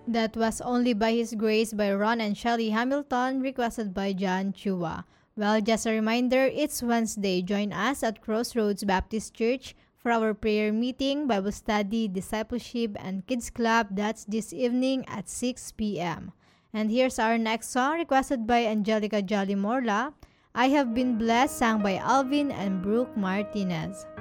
That was Only by His Grace by Ron and Shelley Hamilton, requested by John Chua. Well, just a reminder, it's Wednesday. Join us at Crossroads Baptist Church for our prayer meeting, Bible study, discipleship, and kids club. That's this evening at 6 p.m. And here's our next song, requested by Angelica Jolly Morla. I Have Been Blessed, sang by Alvin and Brooke Martinez.